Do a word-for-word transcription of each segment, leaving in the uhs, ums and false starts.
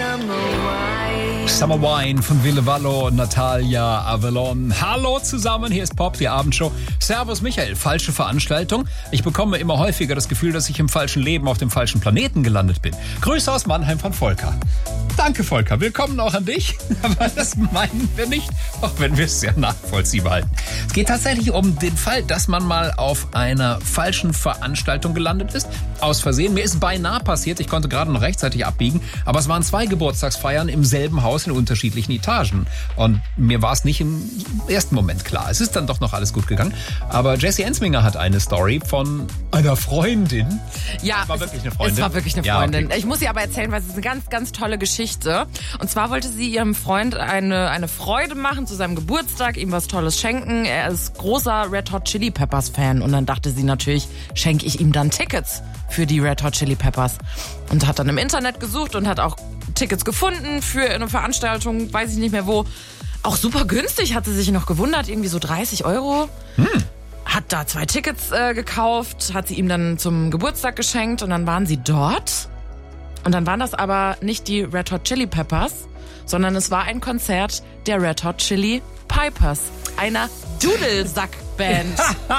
Summer Wine von Ville Vallo und Natalia Avalon. Hallo zusammen, hier ist Pop, die Abendshow. Servus Michael, falsche Veranstaltung. Ich bekomme immer häufiger das Gefühl, dass ich im falschen Leben auf dem falschen Planeten gelandet bin. Grüße aus Mannheim von Volker. Danke Volker, willkommen auch an dich. Aber das meinen wir nicht, auch wenn wir es sehr nachvollziehbar halten. Es geht tatsächlich um den Fall, dass man mal auf einer falschen Veranstaltung gelandet ist. Aus Versehen. Mir ist beinahe passiert, ich konnte gerade noch rechtzeitig abbiegen, aber es waren zwei Geburtstagsfeiern im selben Haus in unterschiedlichen Etagen. Und mir war es nicht im ersten Moment klar. Es ist dann doch noch alles gut gegangen. Aber Jessie Ensminger hat eine Story von einer Freundin. Ja, es war wirklich eine Freundin. Es war wirklich eine Ja, Freundin. okay. Ich muss sie aber erzählen, weil es ist eine ganz, ganz tolle Geschichte. Und zwar wollte sie ihrem Freund eine, eine Freude machen zu seinem Geburtstag, ihm was Tolles schenken. Er ist großer Red Hot Chili Peppers Fan. Und dann dachte sie natürlich, schenke ich ihm dann Tickets für die Red Hot Chili Peppers. Und hat dann im Internet gesucht und hat auch Tickets gefunden für eine Veranstaltung, weiß ich nicht mehr wo. Auch super günstig, hat sie sich noch gewundert, irgendwie so dreißig Euro. Hm. Hat da zwei Tickets äh, gekauft, hat sie ihm dann zum Geburtstag geschenkt und dann waren sie dort. Und dann waren das aber nicht die Red Hot Chili Peppers, sondern es war ein Konzert der Red Hot Chili Pipers, einer Dudelsack-Band.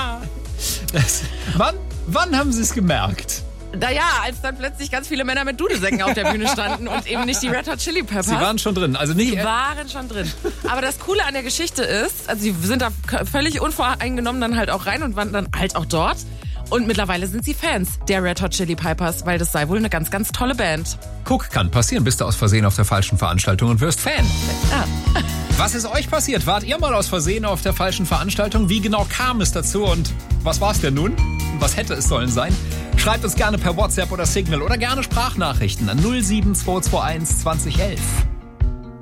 Das, wann, wann haben Sie es gemerkt? Naja, als dann plötzlich ganz viele Männer mit Dudelsäcken auf der Bühne standen und eben nicht die Red Hot Chili Peppers. Sie waren schon drin, also nicht... Die waren schon drin. Aber das Coole an der Geschichte ist, also sie sind da völlig unvoreingenommen dann halt auch rein und waren dann halt auch dort. Und mittlerweile sind sie Fans der Red Hot Chili Pipers, weil das sei wohl eine ganz, ganz tolle Band. Guck, kann passieren, bist du aus Versehen auf der falschen Veranstaltung und wirst Fan. Ja. Was ist euch passiert? Wart ihr mal aus Versehen auf der falschen Veranstaltung? Wie genau kam es dazu und was war es denn nun? Was hätte es sollen sein? Schreibt uns gerne per WhatsApp oder Signal oder gerne Sprachnachrichten an null sieben zwei zwei eins zwanzig elf.